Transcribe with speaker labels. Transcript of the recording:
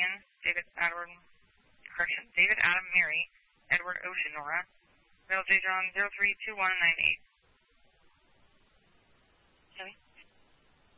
Speaker 1: Ryan, David Adam Mary, Edward Ocean, Nora, Bill J. John 032198.